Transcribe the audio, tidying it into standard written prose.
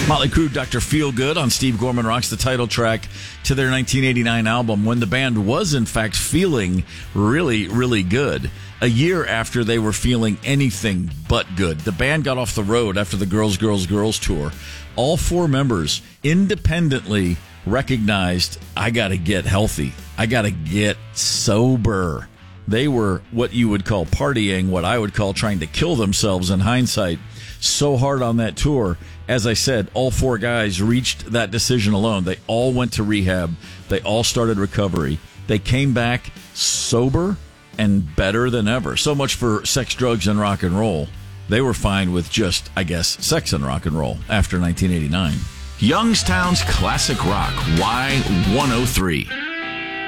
Motley Crue, Dr. Feelgood on Steve Gorman Rocks, the title track to their 1989 album, when the band was, in fact, feeling really, really good. A year after they were feeling anything but good. The band got off the road after the Girls, Girls, Girls tour. All four members independently recognized, I got to get healthy. I got to get sober. They were what you would call partying, what I would call trying to kill themselves in hindsight. So hard on that tour. As I said, all four guys reached that decision alone. They all went to rehab. They all started recovery. They came back sober and better than ever. So much for sex, drugs, and rock and roll. They were fine with just, I guess, sex and rock and roll after 1989. Youngstown's Classic Rock, Y103.